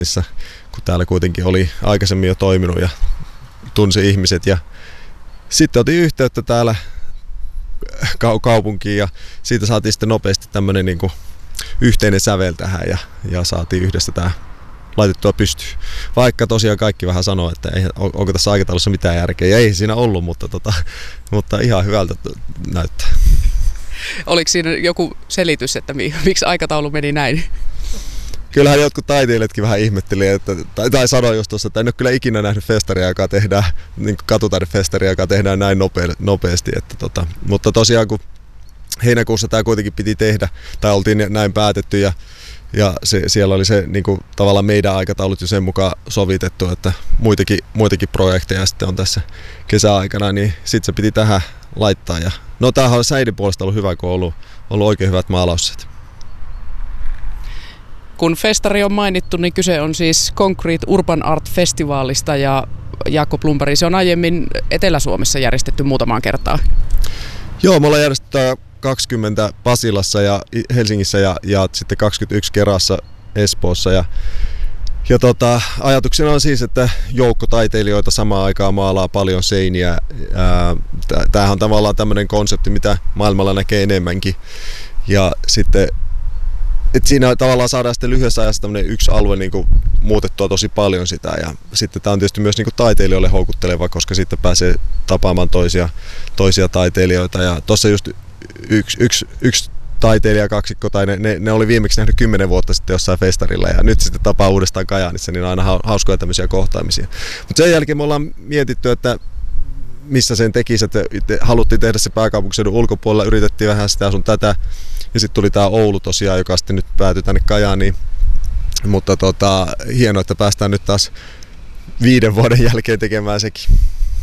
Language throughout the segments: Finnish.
kun täällä kuitenkin oli aikaisemmin jo toiminut ja tunsi ihmiset. Ja sitten otin yhteyttä täällä kaupunkiin ja siitä saatiin sitten nopeasti tämmöinen niin kuin yhteinen sävel tähän ja saatiin yhdessä tämä laitettua pystyyn. Vaikka tosiaan kaikki vähän sanoo, että onko tässä aikataulussa mitään järkeä. Ja ei siinä ollut, mutta ihan hyvältä näyttää. Oliko siinä joku selitys, että miksi aikataulu meni näin? Kyllähän jotkut taiteilijatkin vähän ihmetteli, tai sanoi just tuossa, että en ole kyllä ikinä nähnyt festaria, joka tehdään, niin katutaidefestaria, joka tehdään näin nopeasti. Mutta tosiaan kun heinäkuussa tämä kuitenkin piti tehdä, tai oltiin näin päätetty, ja siellä oli se niin kuin, tavallaan meidän aikataulut jo sen mukaan sovitettu, että muitakin projekteja sitten on tässä kesäaikana, niin sitten se piti tähän laittaa. Ja, no tämähän on säiden puolesta ollut hyvä, kun on ollut oikein hyvät maalaukset. Kun festari on mainittu, niin kyse on siis Concrete Urban Art Festivalista ja Jaakko Plumberg, se on aiemmin Etelä-Suomessa järjestetty muutamaan kertaan. Joo, me ollaan järjestetty 20 Pasilassa ja Helsingissä ja sitten 21 Kerassa Espoossa. Ja ajatuksena on siis, että joukko taiteilijoita samaan aikaan maalaa paljon seiniä. Tämähän on tavallaan tämmöinen konsepti, mitä maailmalla näkee enemmänkin. Ja sitten että siinä tavallaan saadaan sitten lyhyessä ajassa tämmöinen yksi alue niin kuin muutettua tosi paljon sitä. Ja sitten tämä on tietysti myös niin kuin taiteilijoille houkutteleva, koska sitten pääsee tapaamaan toisia taiteilijoita. Ja tuossa just yksi taiteilijakaksikko, tai ne oli viimeksi nähnyt 10 vuotta sitten jossain festarilla, ja nyt sitten tapaa uudestaan Kajaanissa, niin on aina hauskoja tämmöisiä kohtaamisia. Mutta sen jälkeen me ollaan mietitty, että missä sen tekisi, että haluttiin tehdä se pääkaupunkiseudun ulkopuolella, yritettiin vähän sitä sun tätä, ja sitten tuli tämä Oulu tosiaan, joka sitten nyt päätyi tänne Kajaaniin. Mutta hienoa, että päästään nyt taas 5 vuoden jälkeen tekemään sekin.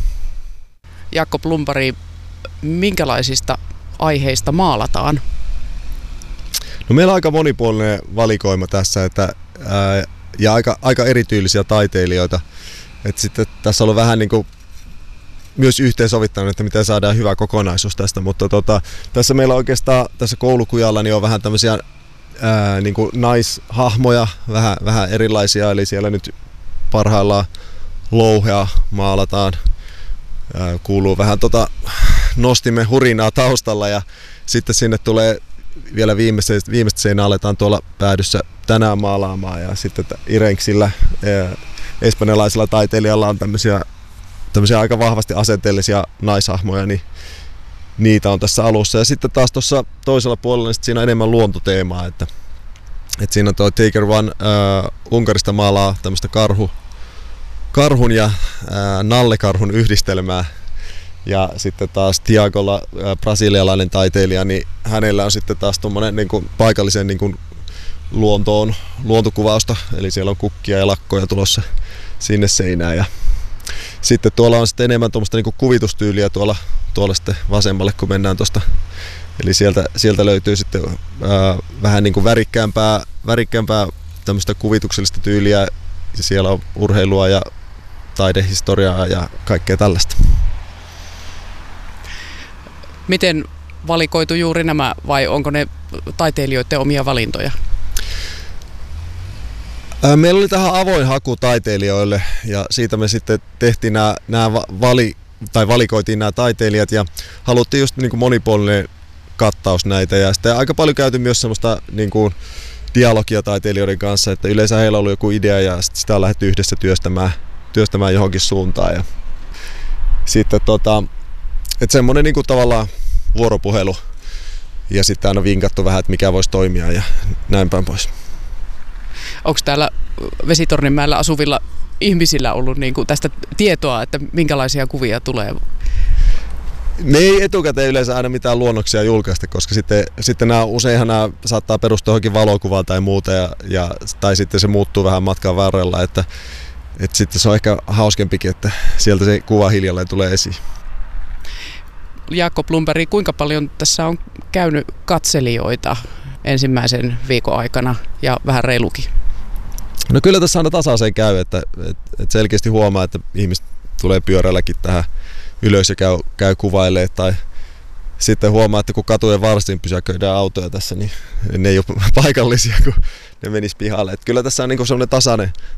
Jaakko Plumberg, minkälaisista aiheista maalataan? No meillä on aika monipuolinen valikoima tässä ja aika erityylisiä taiteilijoita. Et sitten tässä on ollut vähän niin kuin myös yhteensovittanut, että miten saadaan hyvä kokonaisuus tästä, mutta tässä meillä oikeastaan tässä koulukujalla niin on vähän tämmöisiä niin kuin naishahmoja, vähän erilaisia, eli siellä nyt parhaillaan louhea maalataan. Kuuluu vähän nostimme hurinaa taustalla ja sitten sinne tulee vielä viimeistä seinää aletaan tuolla päädyssä tänään maalaamaan ja sitten Irenksillä espanjalaisella taiteilijalla on tämmöisiä aika vahvasti asenteellisia naishahmoja, niin niitä on tässä alussa. Ja sitten taas tuossa toisella puolella niin siinä on enemmän luontoteemaa, että siinä tuo Tiger One Unkarista maalaa tämmöistä karhun ja nallekarhun yhdistelmää. Ja sitten taas Tiagolla, brasilialainen taiteilija, niin hänellä on sitten taas tuommoinen niin kuin paikallisen niin kuin luontokuvausta. Eli siellä on kukkia ja lakkoja tulossa sinne seinään. Ja sitten tuolla on sitten enemmän tuommoista niin kuin kuvitustyyliä tuolla sitten vasemmalle, kun mennään tuosta. Eli sieltä löytyy sitten vähän niin kuin värikkäämpää tämmöistä kuvituksellista tyyliä. Ja siellä on urheilua ja taidehistoriaa ja kaikkea tällaista. Miten valikoitu juuri nämä vai onko ne taiteilijoiden omia valintoja? Meillä oli tähän avoin haku taiteilijoille ja siitä me sitten tehtiin valikoitiin nämä taiteilijat ja haluttiin just niin kuin monipuolinen kattaus näitä ja sitten aika paljon käyty myös semmoista niin kuin dialogia taiteilijoiden kanssa, että yleensä heillä on ollut joku idea ja sitä on lähdetty yhdessä työstämään johonkin suuntaan ja sitten että semmoinen niin kuin tavallaan vuoropuhelu ja sitten aina vinkattu vähän, että mikä voisi toimia ja näin päin pois. Onko täällä Vesitorninmäellä asuvilla ihmisillä ollut niin kuin tästä tietoa, että minkälaisia kuvia tulee? Me ei etukäteen yleensä aina mitään luonnoksia julkaista, koska sitten useinhan nämä saattaa perustua johonkin valokuvaan tai muuta tai sitten se muuttuu vähän matkan varrella, että sitten se on ehkä hauskempikin, että sieltä se kuva hiljalleen tulee esiin. Jaakko Plumberg, kuinka paljon tässä on käynyt katselijoita ensimmäisen viikon aikana ja vähän reilukin? No kyllä tässä aina tasaiseen käy, että selkeästi huomaa, että ihmiset tulee pyörälläkin tähän ylös ja käy kuvailemaan sitten huomaa, että kun katujen varsin pysäköidään autoja tässä, niin ne ei ole paikallisia, kun ne menis pihalle. Et kyllä tässä on niin semmoinen